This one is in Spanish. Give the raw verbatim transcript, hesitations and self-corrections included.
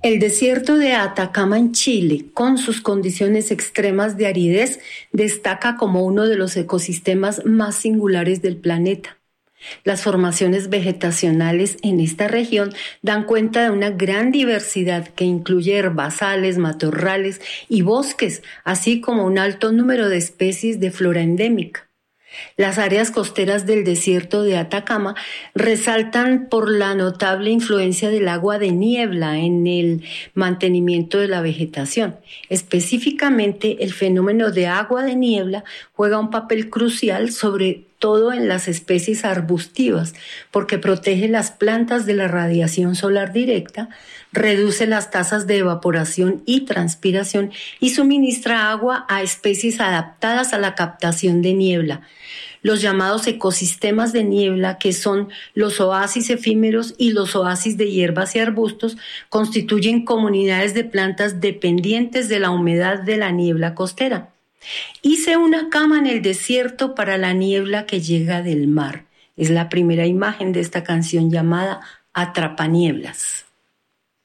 El desierto de Atacama en Chile, con sus condiciones extremas de aridez, destaca como uno de los ecosistemas más singulares del planeta. Las formaciones vegetacionales en esta región dan cuenta de una gran diversidad que incluye herbazales, matorrales y bosques, así como un alto número de especies de flora endémica. Las áreas costeras del desierto de Atacama resaltan por la notable influencia del agua de niebla en el mantenimiento de la vegetación. Específicamente, el fenómeno de agua de niebla juega un papel crucial, sobre todo en las especies arbustivas, porque protege las plantas de la radiación solar directa, reduce las tasas de evaporación y transpiración y suministra agua a especies adaptadas a la captación de niebla. Los llamados ecosistemas de niebla, que son los oasis efímeros y los oasis de hierbas y arbustos, constituyen comunidades de plantas dependientes de la humedad de la niebla costera. Hice una cama en el desierto para la niebla que llega del mar. Es la primera imagen de esta canción llamada Atrapanieblas.